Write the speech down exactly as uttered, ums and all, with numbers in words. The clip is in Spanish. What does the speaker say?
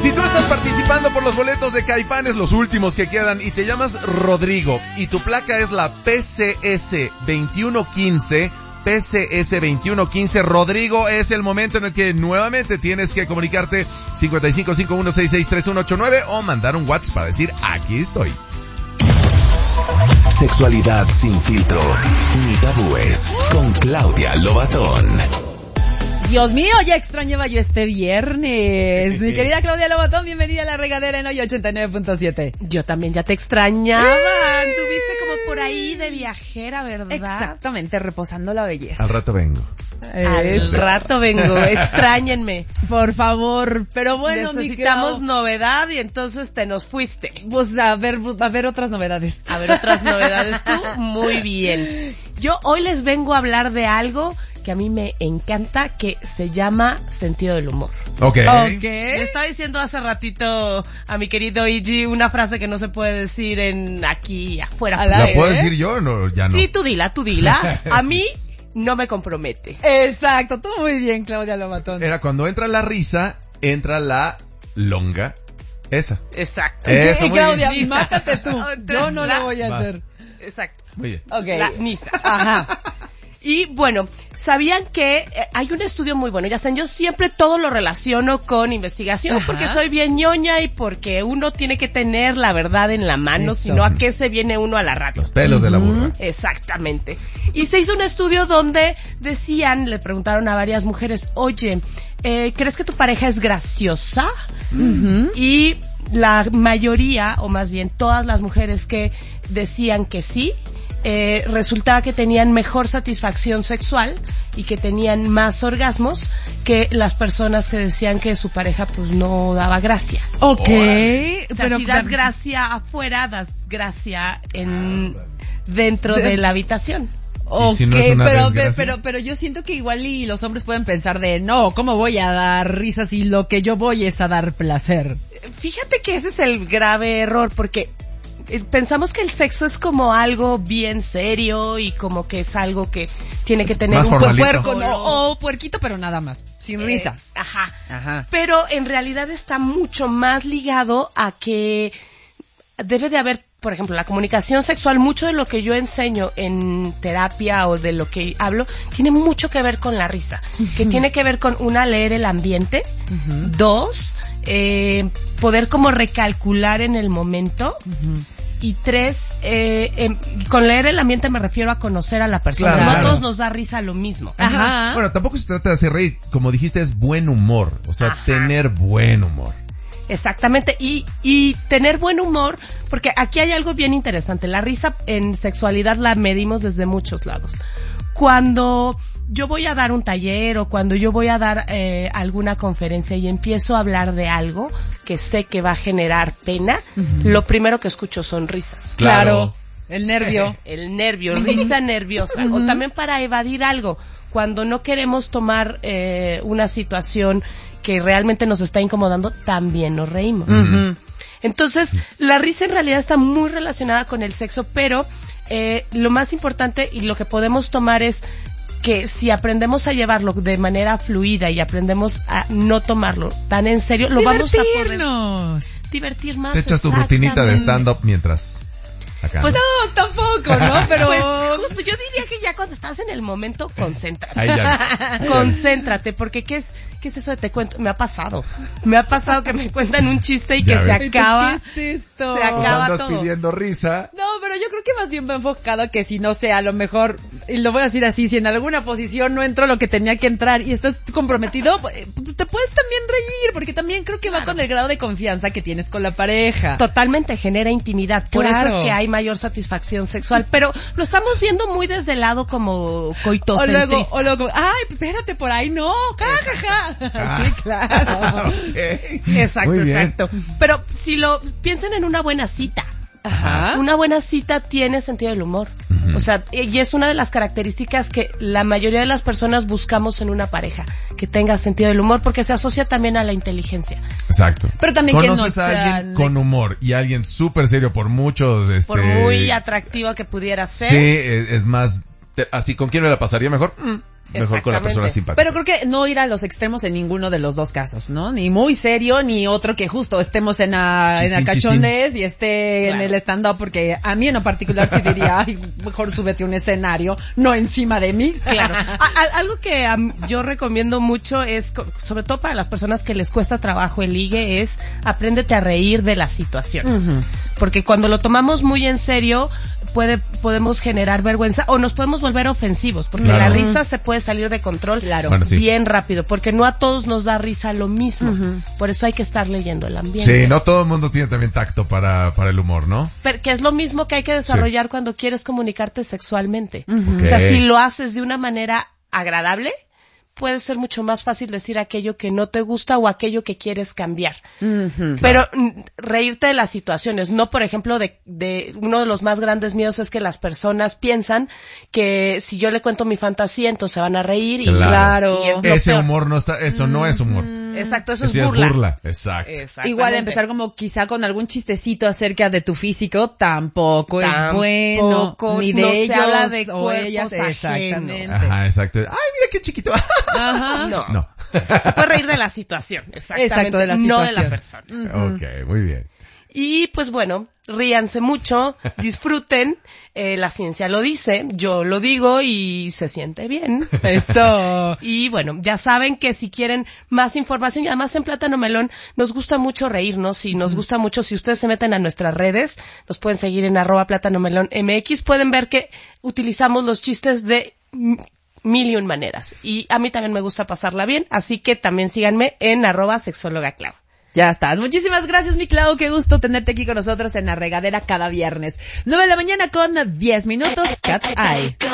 Si tú estás participando por los boletos de Caifanes, los últimos que quedan, y te llamas Rodrigo, y tu placa es la P C S veintiuno quince, P C S veintiuno quince, Rodrigo, es el momento en el que nuevamente tienes que comunicarte cincuenta y cinco cincuenta y uno sesenta y seis treinta y uno ochenta y nueve o mandar un WhatsApp para decir, aquí estoy. Sexualidad sin filtro ni tabúes con Claudia Lobatón. Dios mío, ya extrañaba yo este viernes. Mi querida Claudia Lobatón, bienvenida a La Regadera en hoy ochenta y nueve punto siete. Yo también ya te extrañaba. Anduviste como por ahí de viajera, ¿verdad? Exactamente, reposando la belleza. Al rato vengo. Al Eso. rato vengo, extrañenme. Por favor, pero bueno, necesitamos mi Clau, novedad y entonces te nos fuiste. pues a ver, a ver otras novedades. A ver otras novedades tú, muy bien. Yo hoy les vengo a hablar de algo que a mí me encanta, que se llama sentido del humor. Ok. Ok. Le estaba diciendo hace ratito a mi querido Iggy una frase que no se puede decir en aquí afuera. Al ¿La aire, puedo ¿eh? decir yo o no? Ya no. Sí, tú dila, tú dila. A mí no me compromete. Exacto, tú muy bien, Claudia Lobatón. Era cuando entra la risa, entra la longa. Esa. Exacto. Eso, Y muy Claudia, bien. mátate tú. Yo no La- lo voy a Vas. hacer. Exacto. Muy bien. Ok. La misa. Ajá. Y bueno, ¿sabían que eh, hay un estudio muy bueno? Ya saben, yo siempre todo lo relaciono con investigación, Ajá. porque soy bien ñoña y porque uno tiene que tener la verdad en la mano, Eso. si no, ¿a qué se viene uno a la radio? Los pelos de la burra. Exactamente. Y se hizo un estudio donde decían, le preguntaron a varias mujeres, oye, eh, ¿crees que tu pareja es graciosa? Ujú. Y la mayoría, o más bien todas las mujeres que decían que sí, eh, resultaba que tenían mejor satisfacción sexual y que tenían más orgasmos que las personas que decían que su pareja pues no daba gracia. Ok, O sea, pero si das gracia afuera, das gracia en dentro de, De- la habitación. Ok, ¿Y si no es una pero, desgracia? pero, pero yo siento que igual y los hombres pueden pensar de, no, ¿cómo voy a dar risas si lo que yo voy es a dar placer? Fíjate que ese es el grave error, porque eh, pensamos que el sexo es como algo bien serio y como que es algo que tiene que tener Más un formalito. Puerco, protocolo. no, o puerquito, pero nada más, sin Eh, risa. Ajá. Ajá. Pero en realidad está mucho más ligado a que debe de haber, por ejemplo, la comunicación sexual. Mucho de lo que yo enseño en terapia o de lo que hablo tiene mucho que ver con la risa, que tiene que ver con, una, leer el ambiente, Ujú. dos, eh, poder como recalcular en el momento, Ujú. y tres, eh, eh, con leer el ambiente me refiero a conocer a la persona. Claro, No a claro. todos nos da risa lo mismo. Ajá. Bueno, tampoco se trata de hacer reír. Como dijiste, es buen humor. O sea, Ajá. tener buen humor. Exactamente, y, y tener buen humor, porque aquí hay algo bien interesante. La risa en sexualidad la medimos desde muchos lados. Cuando yo voy a dar un taller o cuando yo voy a dar eh, alguna conferencia y empiezo a hablar de algo que sé que va a generar pena, Ujú. lo primero que escucho son risas. Claro. El nervio. El nervio, risa nerviosa. O también para evadir algo, cuando no queremos tomar eh, una situación que realmente nos está incomodando, también nos reímos. Ujú. Entonces, la risa en realidad está muy relacionada con el sexo, pero eh, lo más importante y lo que podemos tomar es que si aprendemos a llevarlo de manera fluida y aprendemos a no tomarlo tan en serio, lo vamos a poder Divertirnos. divertir más. Te echas tu rutinita de stand-up mientras... Acá. Pues No, tampoco, ¿no? Pero... Pues, justo, yo diría que ya cuando estás en el momento, concéntrate. Ahí ya. Concéntrate, porque ¿qué es, qué es eso de te cuento? Me ha pasado. Me ha pasado que me cuentan un chiste y que Ya se ves. acaba. ¿Qué es esto? Se Pues acaba andas todo. pidiendo risa. No, pero yo creo que más bien va enfocado a que si no sé, a lo mejor, y lo voy a decir así, si en alguna posición no entró lo que tenía que entrar y estás comprometido, pues te puedes también reír, porque también creo que va con el grado de confianza que tienes con la pareja. Totalmente, genera intimidad. Por Claro. eso es que hay mayor satisfacción sexual. Pero lo estamos viendo muy desde el lado como O coitocentrista. luego, o luego, ay, espérate, por ahí no, jajaja. Sí, claro. Ok. Exacto, Muy bien. exacto. Pero si lo piensen en una buena cita. Ajá. Una buena cita tiene sentido del humor. Ujú. O sea, y es una de las características que la mayoría de las personas buscamos en una pareja, que tenga sentido del humor, porque se asocia también a la inteligencia. Exacto. Pero también que no conoces a sea alguien ne- con humor y alguien súper serio por muchos, este... Por muy atractiva que pudiera ser. Sí, es, es más... te- así, ¿con quién me la pasaría mejor? Mm, mejor con la persona simpática. Pero creo que no ir a los extremos en ninguno de los dos casos, ¿no? Ni muy serio, ni otro que justo estemos en la, chistín, en la cachondez y esté claro. en el stand-up, porque a mí en lo particular sí diría, ay, mejor súbete a un escenario, no encima de mí. Claro. A, algo que um, yo recomiendo mucho es, sobre todo para las personas que les cuesta trabajo el ligue, es apréndete a reír de las situaciones. Uh-huh. Porque cuando lo tomamos muy en serio, puede podemos generar vergüenza o nos podemos volver ofensivos, porque claro. la risa se puede salir de control claro. bueno, sí. bien rápido, porque no a todos nos da risa lo mismo. Uh-huh. Por eso hay que estar leyendo el ambiente. Sí, no todo el mundo tiene también tacto para para el humor, ¿no? Pero que es lo mismo que hay que desarrollar sí. cuando quieres comunicarte sexualmente. Uh-huh. Okay. O sea, si lo haces de una manera agradable, puede ser mucho más fácil decir aquello que no te gusta o aquello que quieres cambiar. Uh-huh. Pero claro. reírte de las situaciones, no, por ejemplo, de, de uno de los más grandes miedos es que las personas piensan que si yo le cuento mi fantasía, entonces se van a reír y claro. Y es ese peor. humor no está, eso uh-huh. no es humor. Exacto, eso, eso es burla. Es burla. Exacto. Igual empezar como quizá con algún chistecito acerca de tu físico tampoco, tampoco es bueno, ni de no ellos se habla de o ellas, ajenos. Exactamente. Ajá, exacto. Ay, mira qué chiquito. Ajá. No. no. Se puede reír de la situación, exactamente. Exacto, de la situación. No de la persona. Uh-huh. Ok, muy bien. Y pues bueno, ríanse mucho, disfruten, eh, la ciencia lo dice, yo lo digo y se siente bien. Esto. Y bueno, ya saben que si quieren más información, y además en Plátano Melón nos gusta mucho reírnos y nos gusta mucho, si ustedes se meten a nuestras redes, nos pueden seguir en arroba Plátano Melón M X, pueden ver que utilizamos los chistes de mil y un maneras. Y a mí también me gusta pasarla bien, así que también síganme en arroba sexóloga Clau. Ya estás. Muchísimas gracias, mi Clau. Qué gusto tenerte aquí con nosotros en La Regadera cada viernes. nueve de la mañana con diez minutos. Cat's Eye.